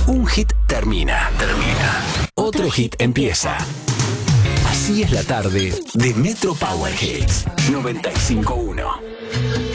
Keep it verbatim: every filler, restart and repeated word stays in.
Un hit termina, termina. Otro hit empieza. Así es la tarde de Metro Power Hits noventa y cinco punto uno.